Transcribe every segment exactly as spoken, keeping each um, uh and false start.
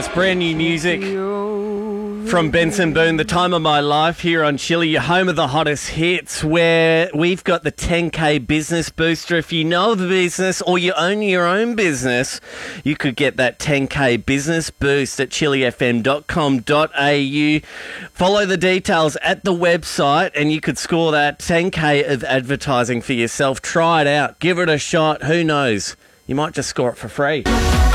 It's brand new music from Benson Boone, The Time of My Life, here on Chili, your home of the hottest hits, where we've got the ten K business booster. If you know the business or you own your own business, you could get that ten K business boost at chili f m dot com dot a u. Follow the details at the website and you could score that ten K of advertising for yourself. Try it out. Give it a shot. Who knows? You might just score it for free.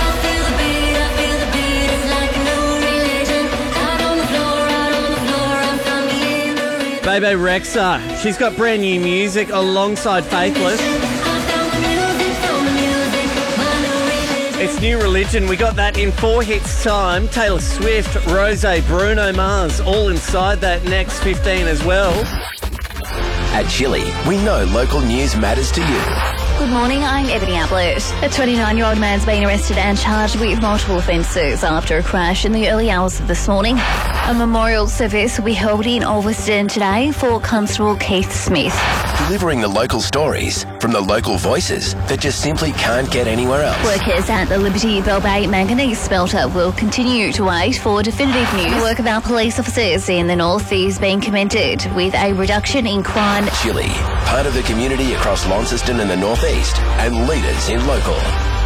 Bebe Rexha, she's got brand new music alongside Faithless. It's New Religion. We got that in four hits time. Taylor Swift, Rosé, Bruno Mars, all inside that next fifteen as well. At Chili, we know local news matters to you. Good morning, I'm Ebony Ablett. A twenty-nine-year-old man's been arrested and charged with multiple offences after a crash in the early hours of this morning. A memorial service will be held in Ulverston today for Constable Keith Smith. Delivering the local stories from the local voices that just simply can't get anywhere else. Workers at the Liberty Bell Bay manganese smelter will continue to wait for definitive news. The work of our police officers in the north is being commended with a reduction in crime. Chili, part of the community across Launceston and the northeast, and leaders in local.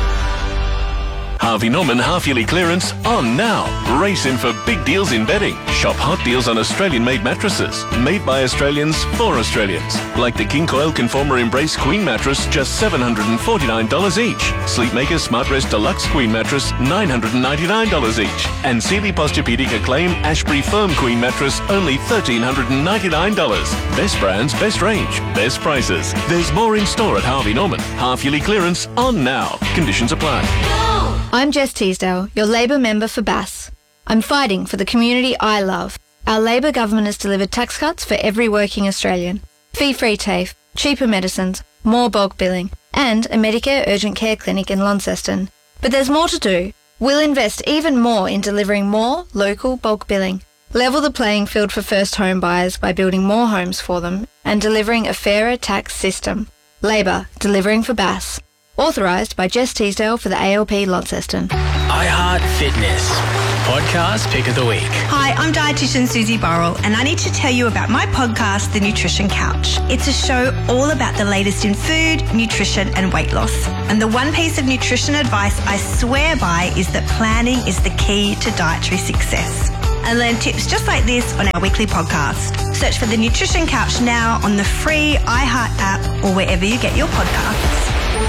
Harvey Norman half-yearly clearance on now. Race in for big deals in bedding. Shop hot deals on Australian-made mattresses. Made by Australians for Australians. Like the King Coil Conformer Embrace Queen mattress, just seven hundred forty-nine dollars each. Sleepmaker Smart Rest Deluxe Queen mattress, nine hundred ninety-nine dollars each. And Sealy Posturepedic Acclaim Ashbury Firm Queen mattress, only one thousand three hundred ninety-nine dollars. Best brands, best range, best prices. There's more in store at Harvey Norman. Half-yearly clearance on now. Conditions apply. I'm Jess Teasdale, your Labor member for Bass. I'm fighting for the community I love. Our Labor government has delivered tax cuts for every working Australian, fee-free TAFE, cheaper medicines, more bulk billing, and a Medicare urgent care clinic in Launceston. But there's more to do. We'll invest even more in delivering more local bulk billing, level the playing field for first home buyers by building more homes for them, and delivering a fairer tax system. Labor, delivering for Bass. Authorised by Jess Teasdale for the A L P Launceston. iHeart Fitness. Podcast Pick of the Week. Hi, I'm dietitian Susie Burrell and I need to tell you about my podcast, The Nutrition Couch. It's a show all about the latest in food, nutrition and weight loss. And the one piece of nutrition advice I swear by is that planning is the key to dietary success. And learn tips just like this on our weekly podcast. Search for The Nutrition Couch now on the free iHeart app or wherever you get your podcasts.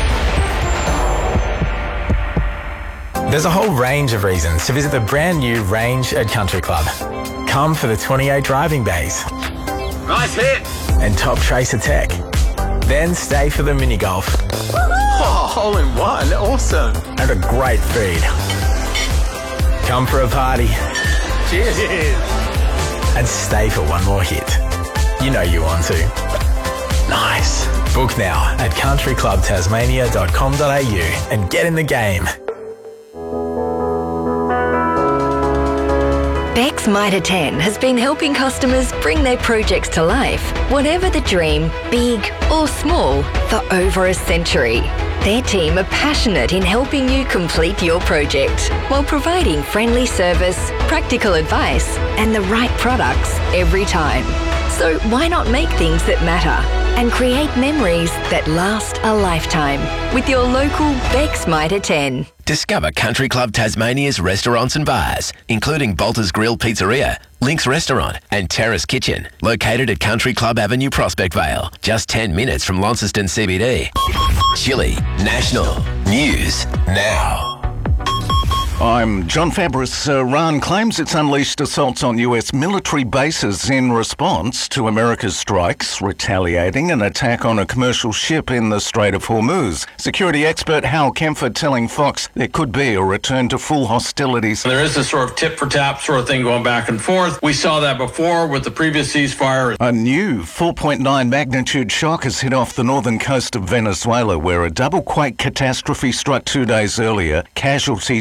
There's a whole range of reasons to visit the brand new Range at Country Club. Come for the twenty-eight driving bays. Nice hit. And top tracer tech. Then stay for the mini golf. Oh, hole in one. Awesome. And a great feed. Come for a party. Cheers. Cheers. And stay for one more hit. You know you want to. Nice. Book now at country club tasmania dot com dot a u and get in the game. Beck's Mitre ten has been helping customers bring their projects to life, whatever the dream, big or small, for over a century. Their team are passionate in helping you complete your project while providing friendly service, practical advice and the right products every time. So why not make things that matter and create memories that last a lifetime with your local Beck's Mitre ten. Discover Country Club Tasmania's restaurants and bars, including Bolter's Grill Pizzeria, Link's Restaurant and Terrace Kitchen, located at Country Club Avenue, Prospect Vale, just ten minutes from Launceston C B D. Chili National News Now. I'm John Fabris. Iran claims it's unleashed assaults on U S military bases in response to America's strikes, retaliating an attack on a commercial ship in the Strait of Hormuz. Security expert Hal Kempfert telling Fox there could be a return to full hostilities. There is this sort of tit-for-tat sort of thing going back and forth. We saw that before with the previous ceasefire. A new four point nine magnitude shock has hit off the northern coast of Venezuela, where a double quake catastrophe struck two days earlier. Casualties tipped to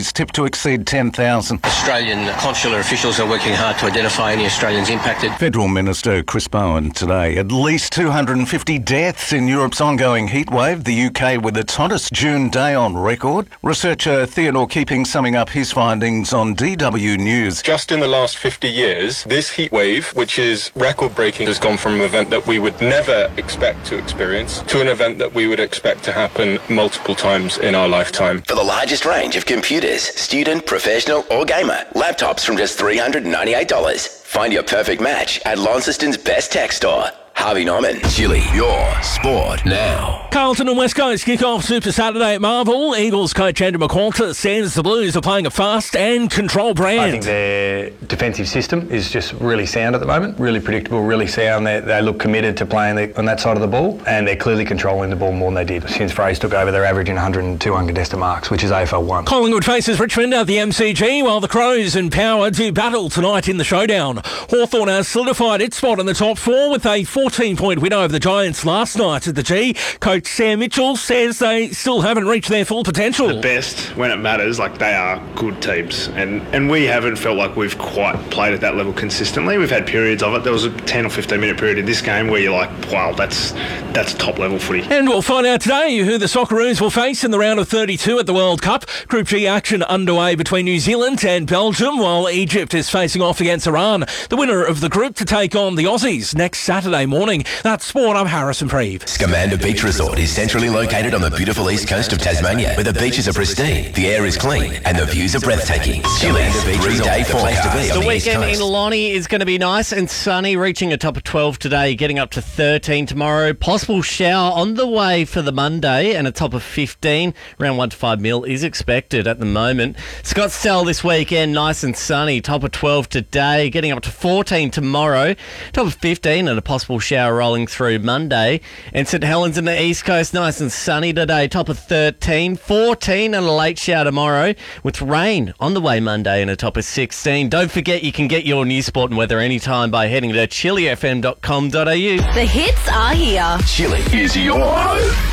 exceed ten thousand. Australian consular officials are working hard to identify any Australians impacted. Federal Minister Chris Bowen today. At least two hundred fifty deaths in Europe's ongoing heatwave. The U K with its hottest June day on record. Researcher Theodore Keeping summing up his findings on D W News. Just in the last fifty years, this heatwave, which is record-breaking, has gone from an event that we would never expect to experience to an event that we would expect to happen multiple times in our lifetime. For the largest range of computers, student, professional or gamer, laptops from just three hundred ninety-eight dollars. Find your perfect match at Launceston's best tech store. Harvey Norman, Chili, your sport now. Carlton and West Coast kick off Super Saturday at Marvel. Eagles coach Andrew McQualter says the Blues are playing a fast and controlled brand. I think their defensive system is just really sound at the moment, really predictable, really sound. They, they look committed to playing the, on that side of the ball, and they're clearly controlling the ball more than they did. Since Fraser took over, they're averaging one hundred two uncontested marks, which is A F L one. Collingwood faces Richmond at the M C G, while the Crows and Power do battle tonight in the showdown. Hawthorn has solidified its spot in the top four with a fourteen-point win over the Giants last night at the G. Coach Sam Mitchell says they still haven't reached their full potential. The best, when it matters, like they are good teams. And, and we haven't felt like we've quite played at that level consistently. We've had periods of it. There was a ten or fifteen minute period in this game where you're like, wow, that's that's top level footy. And we'll find out today who the Socceroos will face in the round of thirty-two at the World Cup. Group G action underway between New Zealand and Belgium, while Egypt is facing off against Iran. The winner of the group to take on the Aussies next Saturday morning. That's sport. I'm Harrison Preeve. Scamander Beach Resort is centrally located on the beautiful east coast of Tasmania, where the beaches are pristine, the air is clean, and the views are breathtaking. Chili's three-day forecast. The weekend in Lonnie is going to be nice and sunny, reaching a top of twelve today, getting up to thirteen tomorrow. Possible shower on the way for the Monday, and a top of fifteen. Around one to five mil is expected at the moment. Scottsdale this weekend, nice and sunny, top of twelve today, getting up to fourteen tomorrow. Top of fifteen, and a possible shower rolling through Monday. And St Helens in the east coast, nice and sunny today, top of thirteen, fourteen, and a late shower tomorrow, with rain on the way Monday and a top of sixteen. Don't forget you can get your news, sport and weather anytime by heading to chili f m dot com dot a u. The hits are here. Chili is your home.